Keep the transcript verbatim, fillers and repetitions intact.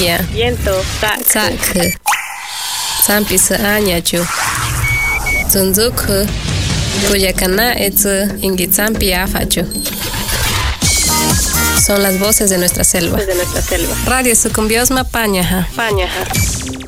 Lluvia. Viento. Sak. Sak. Zampi se añachu. Zunzuk. Cuyacana etz ingitsampi afachu. Son las voces de nuestra selva. De nuestra selva. Radio Sucumbiosma Pañaja. Pañaja.